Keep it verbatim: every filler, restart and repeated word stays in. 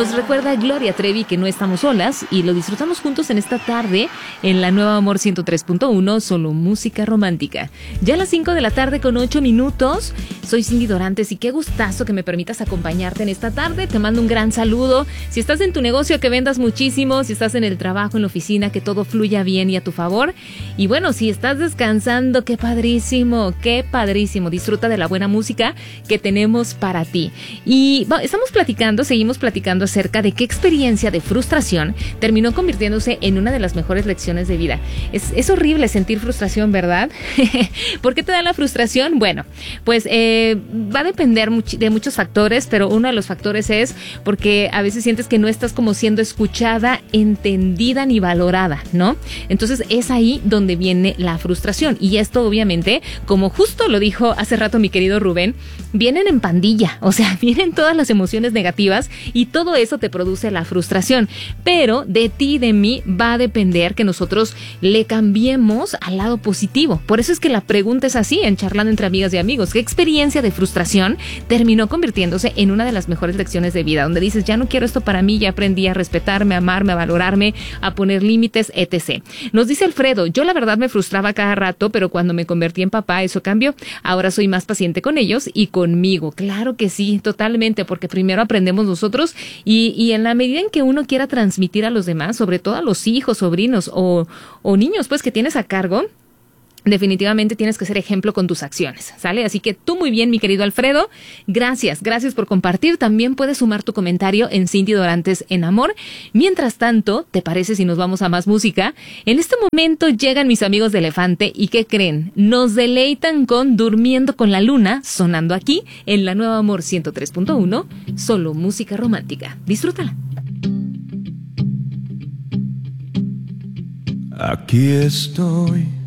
Nos recuerda Gloria Trevi que no estamos solas y lo disfrutamos juntos en esta tarde en la Nueva Amor ciento tres punto uno, solo música romántica. Ya a las cinco de la tarde con ocho minutos, soy Cindy Dorantes y qué gustazo que me permitas acompañarte en esta tarde. Te mando un gran saludo. Si estás en tu negocio, que vendas muchísimo. Si estás en el trabajo, en la oficina, que todo fluya bien y a tu favor. Y bueno, si estás descansando, qué padrísimo, qué padrísimo. Disfruta de la buena música que tenemos para ti. Y bueno, estamos platicando, seguimos platicando acerca de qué experiencia de frustración terminó convirtiéndose en una de las mejores lecciones de vida. Es, es horrible sentir frustración, ¿verdad? ¿Por qué te da la frustración? Bueno, pues eh, va a depender much- de muchos factores, pero uno de los factores es porque a veces sientes que no estás como siendo escuchada, entendida ni valorada, ¿no? Entonces es ahí donde viene la frustración. Y esto obviamente, como justo lo dijo hace rato mi querido Rubén, vienen en pandilla, o sea, vienen todas las emociones negativas y todo eso te produce la frustración. Pero de ti y de mí va a depender que nosotros le cambiemos al lado positivo. Por eso es que la pregunta es así, en Charlando entre amigas y amigos: ¿qué experiencia de frustración terminó convirtiéndose en una de las mejores lecciones de vida? Donde dices, ya no quiero esto para mí, ya aprendí a respetarme, a amarme, a valorarme, a poner límites, etcétera. Nos dice Alfredo: yo la verdad me frustraba cada rato, pero cuando me convertí en papá eso cambió. Ahora soy más paciente con ellos y conmigo. Claro que sí, totalmente, porque primero aprendemos nosotros y, y en la medida en que uno quiera transmitir a los demás, sobre todo a los hijos, sobrinos o, o niños pues que tienes a cargo, definitivamente tienes que ser ejemplo con tus acciones, ¿sale? Así que tú muy bien, mi querido Alfredo. Gracias, gracias por compartir. También puedes sumar tu comentario en Cindy Dorantes en Amor. Mientras tanto, ¿te parece si nos vamos a más música? En este momento llegan mis amigos de Elefante y ¿qué creen? Nos deleitan con Durmiendo con la Luna, sonando aquí en la Nueva Amor ciento tres punto uno, solo música romántica. Disfrútala. Aquí estoy,